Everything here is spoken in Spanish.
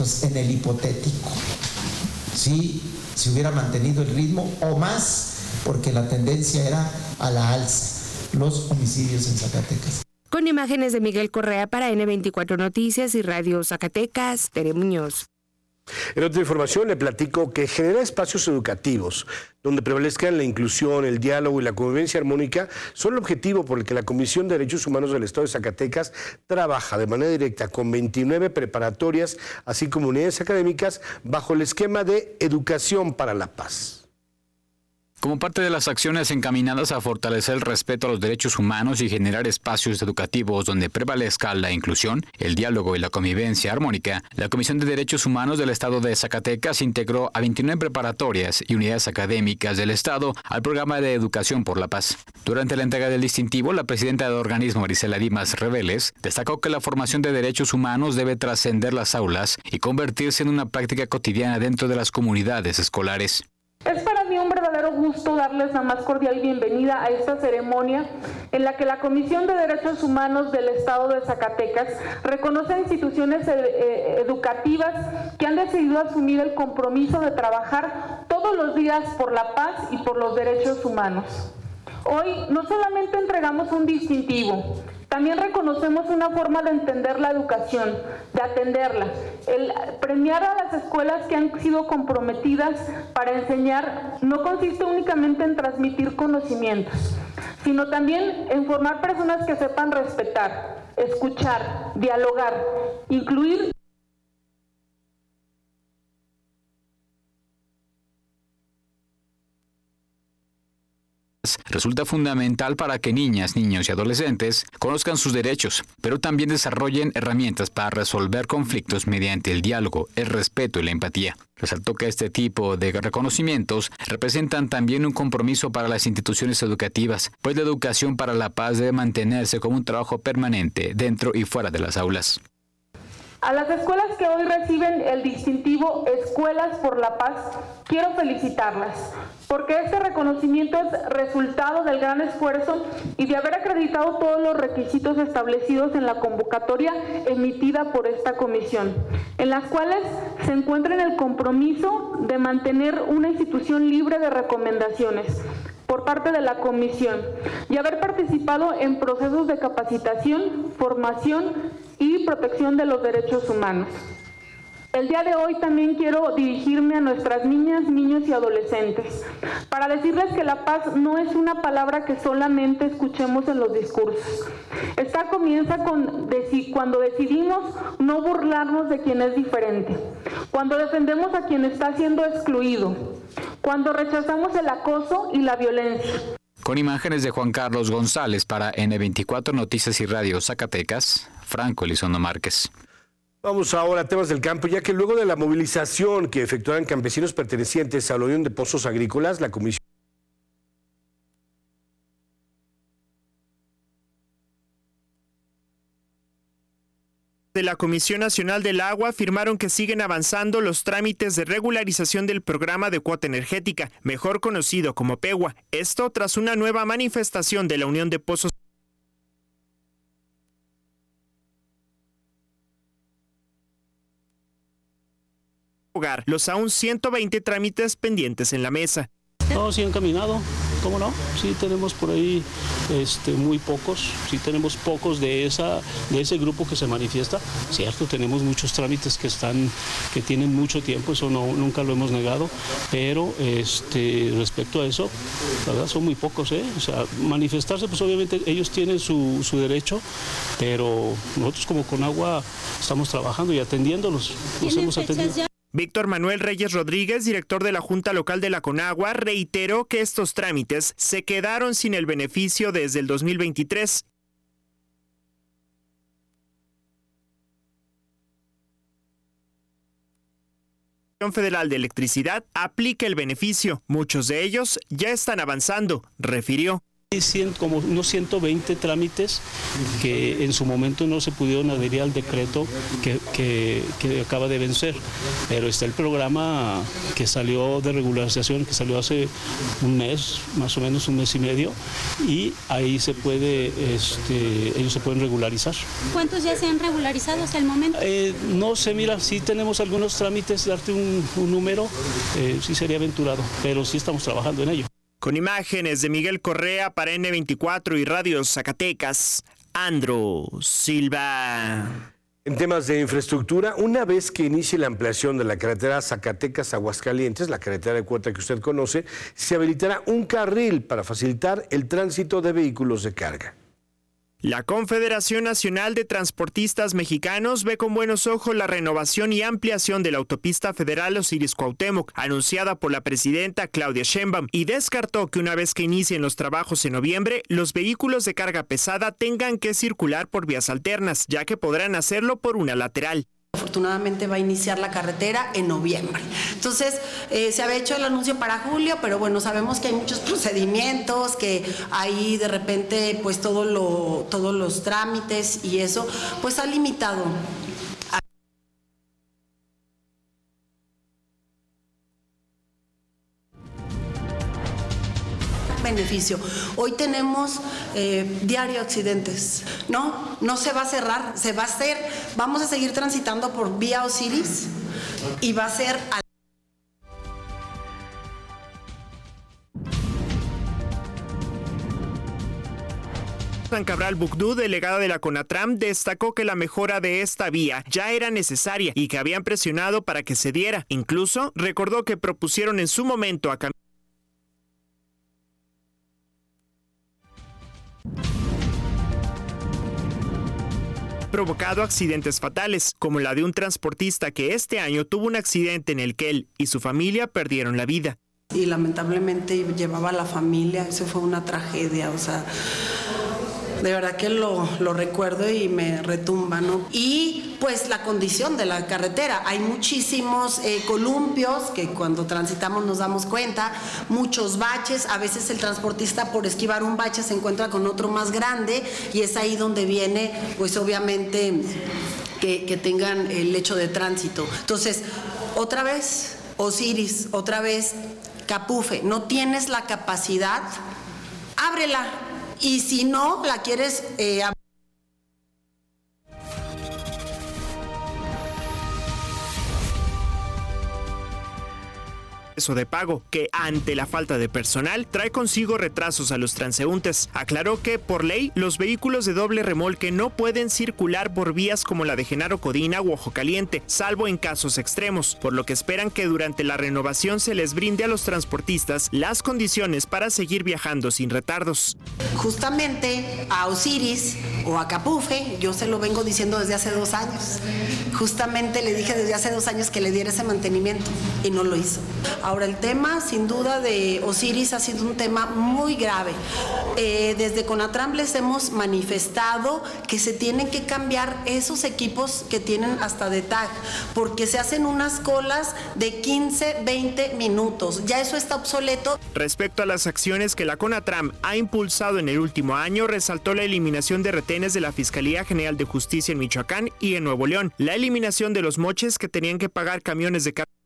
en el hipotético. Sí, se hubiera mantenido el ritmo o más, porque la tendencia era a la alza, los homicidios en Zacatecas. Con imágenes de Miguel Correa para N24 Noticias y Radio Zacatecas, Tere Muñoz. En otra información le platico que generar espacios educativos donde prevalezcan la inclusión, el diálogo y la convivencia armónica son el objetivo por el que la Comisión de Derechos Humanos del Estado de Zacatecas trabaja de manera directa con 29 preparatorias, así como unidades académicas, bajo el esquema de Educación para la Paz. Como parte de las acciones encaminadas a fortalecer el respeto a los derechos humanos y generar espacios educativos donde prevalezca la inclusión, el diálogo y la convivencia armónica, la Comisión de Derechos Humanos del Estado de Zacatecas integró a 29 preparatorias y unidades académicas del Estado al programa de Educación por la Paz. Durante la entrega del distintivo, la presidenta del organismo, Marisela Dimas Reveles, destacó que la formación de derechos humanos debe trascender las aulas y convertirse en una práctica cotidiana dentro de las comunidades escolares. Es para mí un verdadero gusto darles la más cordial bienvenida a esta ceremonia en la que la Comisión de Derechos Humanos del Estado de Zacatecas reconoce a instituciones educativas que han decidido asumir el compromiso de trabajar todos los días por la paz y por los derechos humanos. Hoy no solamente entregamos un distintivo, también reconocemos una forma de entender la educación, de atenderla, el premiar a las escuelas que han sido comprometidas para enseñar no consiste únicamente en transmitir conocimientos, sino también en formar personas que sepan respetar, escuchar, dialogar, incluir. Resulta fundamental para que niñas, niños y adolescentes conozcan sus derechos, pero también desarrollen herramientas para resolver conflictos mediante el diálogo, el respeto y la empatía. Resaltó que este tipo de reconocimientos representan también un compromiso para las instituciones educativas, pues la educación para la paz debe mantenerse como un trabajo permanente dentro y fuera de las aulas. A las escuelas que hoy reciben el distintivo Escuelas por la Paz, quiero felicitarlas, porque este reconocimiento es resultado del gran esfuerzo y de haber acreditado todos los requisitos establecidos en la convocatoria emitida por esta comisión, en las cuales se encuentra el compromiso de mantener una institución libre de recomendaciones por parte de la comisión y haber participado en procesos de capacitación, formación y protección de los derechos humanos. El día de hoy también quiero dirigirme a nuestras niñas, niños y adolescentes para decirles que la paz no es una palabra que solamente escuchemos en los discursos. Esta comienza cuando decidimos no burlarnos de quien es diferente, cuando defendemos a quien está siendo excluido, cuando rechazamos el acoso y la violencia. Con imágenes de Juan Carlos González para N24 Noticias y Radio Zacatecas, Franco Elizondo Márquez. Vamos ahora a temas del campo, ya que luego de la movilización que efectuaron campesinos pertenecientes a la Unión de Pozos Agrícolas, la Comisión de la Comisión Nacional del Agua afirmaron que siguen avanzando los trámites de regularización del programa de cuota energética, mejor conocido como PEGUA. Esto tras una nueva manifestación de la Unión de Pozos. Los aún 120 trámites pendientes en la mesa. No, sí han caminado, ¿cómo no? Sí tenemos por ahí muy pocos, sí tenemos pocos de ese grupo que se manifiesta. Cierto, tenemos muchos trámites que tienen mucho tiempo, eso nunca lo hemos negado, pero respecto a eso, la verdad son muy pocos, O sea, manifestarse, pues obviamente ellos tienen su derecho, pero nosotros como Conagua estamos trabajando y atendiéndolos, los hemos atendido. Víctor Manuel Reyes Rodríguez, director de la Junta Local de la Conagua, reiteró que estos trámites se quedaron sin el beneficio desde el 2023. La Comisión Federal de Electricidad aplica el beneficio. Muchos de ellos ya están avanzando, refirió. Como unos 120 trámites que en su momento no se pudieron adherir al decreto que acaba de vencer, pero está el programa que salió de regularización, que salió hace un mes, más o menos un mes y medio, y ahí se puede, ellos se pueden regularizar. ¿Cuántos ya se han regularizado hasta el momento? No sé, mira, sí tenemos algunos trámites, darte un número, sí sería aventurado, pero sí estamos trabajando en ello. Con imágenes de Miguel Correa para N24 y Radio Zacatecas, Andro Silva. En temas de infraestructura, una vez que inicie la ampliación de la carretera Zacatecas-Aguascalientes, la carretera de cuota que usted conoce, se habilitará un carril para facilitar el tránsito de vehículos de carga. La Confederación Nacional de Transportistas Mexicanos ve con buenos ojos la renovación y ampliación de la autopista federal Osiris-Cuauhtémoc, anunciada por la presidenta Claudia Sheinbaum, y descartó que una vez que inicien los trabajos en noviembre, los vehículos de carga pesada tengan que circular por vías alternas, ya que podrán hacerlo por una lateral. Afortunadamente va a iniciar la carretera en noviembre. Entonces, se había hecho el anuncio para julio, pero bueno, sabemos que hay muchos procedimientos, que ahí de repente pues todos los trámites y eso, pues ha limitado. Beneficio. Hoy tenemos diario accidentes, no se va a cerrar, se va a hacer, vamos a seguir transitando por vía Osiris y va a ser San Cabral Bucdú, delegada de la CONATRAM, destacó que la mejora de esta vía ya era necesaria y que habían presionado para que se diera. Incluso recordó que propusieron en su momento a provocado accidentes fatales, como la de un transportista que este año tuvo un accidente en el que él y su familia perdieron la vida. Y lamentablemente llevaba a la familia, eso fue una tragedia, o sea, de verdad que lo recuerdo y me retumba, ¿no? Y pues la condición de la carretera, hay muchísimos columpios que cuando transitamos nos damos cuenta, muchos baches, a veces el transportista por esquivar un bache se encuentra con otro más grande y es ahí donde viene pues obviamente que tengan el hecho de tránsito. Entonces, otra vez Osiris, otra vez Capufe, no tienes la capacidad, ábrela. Y si no la quieres de pago, que ante la falta de personal trae consigo retrasos a los transeúntes. Aclaró que por ley los vehículos de doble remolque no pueden circular por vías como la de Genaro Codina o Ojo Caliente, salvo en casos extremos, por lo que esperan que durante la renovación se les brinde a los transportistas las condiciones para seguir viajando sin retardos. Justamente a Osiris o a Capufe, yo se lo vengo diciendo desde hace 2 años. Justamente le dije desde hace 2 años que le diera ese mantenimiento y no lo hizo. Ahora, el tema, sin duda, de Osiris ha sido un tema muy grave. Desde CONATRAM les hemos manifestado que se tienen que cambiar esos equipos que tienen hasta de tag, porque se hacen unas colas de 15, 20 minutos. Ya eso está obsoleto. Respecto a las acciones que la CONATRAM ha impulsado en el último año, resaltó la eliminación de retenes de la Fiscalía General de Justicia en Michoacán y en Nuevo León, la eliminación de los moches que tenían que pagar camiones de carga